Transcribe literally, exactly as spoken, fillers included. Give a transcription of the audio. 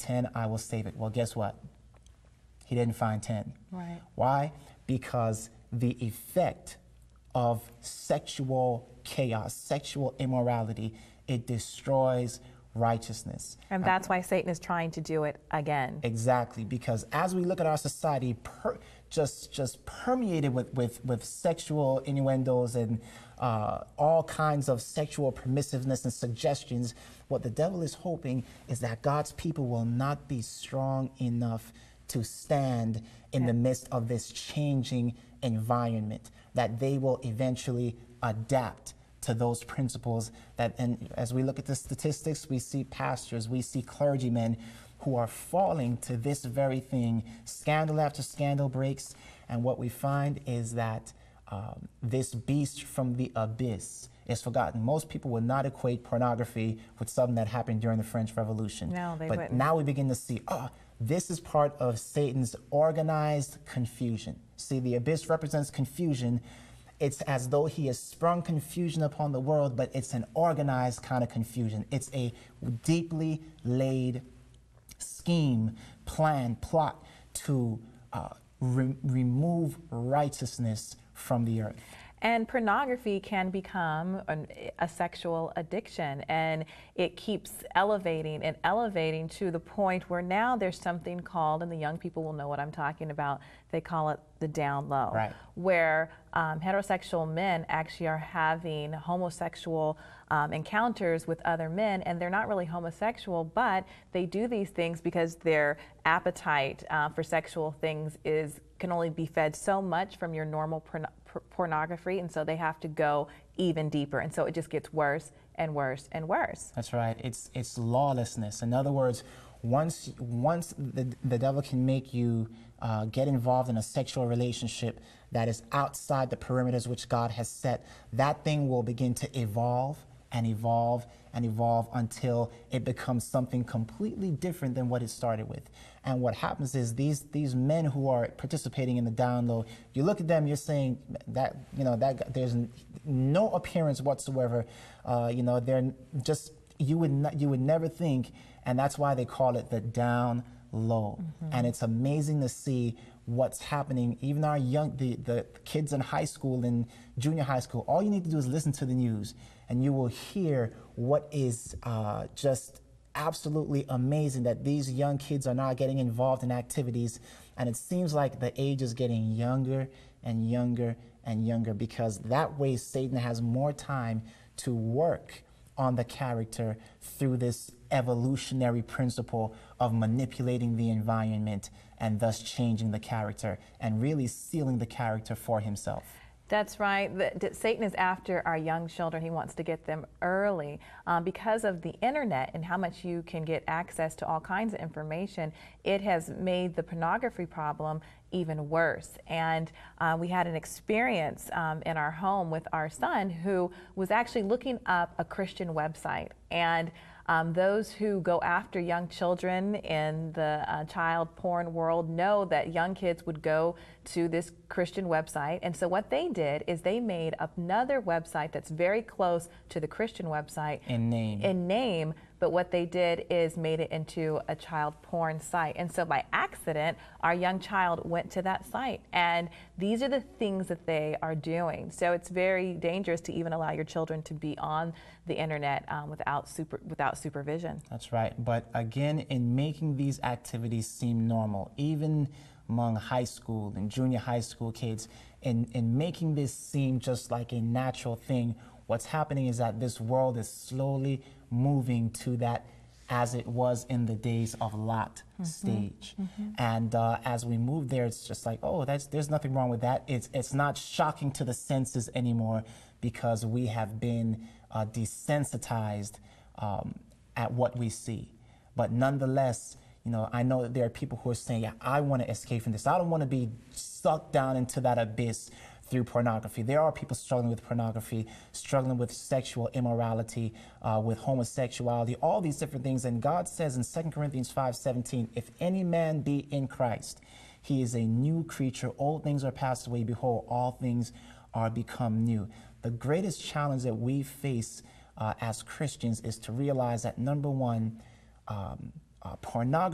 ten, I will save it. Well, guess what? He didn't find ten. Right. Why? Because the effect of sexual chaos, sexual immorality, it destroys righteousness. And that's why Satan is trying to do it again. Exactly, because as we look at our society, per, just just permeated with, with, with sexual innuendos and uh, all kinds of sexual permissiveness and suggestions, what the devil is hoping is that God's people will not be strong enough to stand in yeah. the midst of this changing environment, that they will eventually adapt to those principles. That, and as we look at the statistics, we see pastors, we see clergymen who are falling to this very thing. Scandal after scandal breaks, and what we find is that um, this beast from the abyss is forgotten. Most people would not equate pornography with something that happened during the French Revolution. No, they but wouldn't. Now we begin to see, oh, this is part of Satan's organized confusion. See, the abyss represents confusion. It's as though he has sprung confusion upon the world, but it's an organized kind of confusion. It's a deeply laid scheme, plan, plot to uh, re remove righteousness from the earth. And pornography can become an, a sexual addiction, and it keeps elevating and elevating to the point where now there's something called, and the young people will know what I'm talking about, they call it the down low, right. where um, heterosexual men actually are having homosexual um, encounters with other men, and they're not really homosexual, but they do these things because their appetite uh, for sexual things is can only be fed so much from your normal porn pornography, and so they have to go even deeper, and so it just gets worse and worse and worse. That's right. It's it's lawlessness. In other words, once once the the devil can make you uh, get involved in a sexual relationship that is outside the perimeters which God has set, that thing will begin to evolve and evolve and evolve until it becomes something completely different than what it started with. And what happens is these these men who are participating in the down low, you look at them, you're saying that, you know, that there's no appearance whatsoever. Uh, you know, they're just, you would not, you would never think, and that's why they call it the down low. Mm-hmm. And it's amazing to see what's happening. Even our young, the, the kids in high school and junior high school, all you need to do is listen to the news, and you will hear what is uh, just absolutely amazing, that these young kids are now getting involved in activities, and it seems like the age is getting younger and younger and younger, because that way Satan has more time to work on the character through this evolutionary principle of manipulating the environment and thus changing the character and really sealing the character for himself. That's right. The, the, Satan is after our young children. He wants to get them early um, because of the internet and how much you can get access to all kinds of information. It has made the pornography problem even worse. And uh, we had an experience um, in our home with our son who was actually looking up a Christian website. And Um, those who go after young children in the uh, child porn world know that young kids would go to this Christian website. And so what they did is they made another website that's very close to the Christian website. In name. In name. But what they did is made it into a child porn site. And so by accident, our young child went to that site. And these are the things that they are doing. So it's very dangerous to even allow your children to be on the internet um, without super, without supervision. That's right. But again, in making these activities seem normal, even among high school and junior high school kids, in, in making this seem just like a natural thing, what's happening is that this world is slowly moving to that as it was in the days of Lot mm-hmm. stage. Mm-hmm. And uh, as we move there, it's just like, oh, that's, there's nothing wrong with that. It's, it's not shocking to the senses anymore, because we have been uh, desensitized um, at what we see. But nonetheless, you know, I know that there are people who are saying, yeah, I want to escape from this. I don't want to be sucked down into that abyss through pornography. There are people struggling with pornography, struggling with sexual immorality, uh, with homosexuality, all these different things. And God says in Second Corinthians five seventeen, if any man be in Christ, he is a new creature. Old things are passed away. Behold, all things are become new. The greatest challenge that we face uh, as Christians is to realize that, number one, um, uh, pornography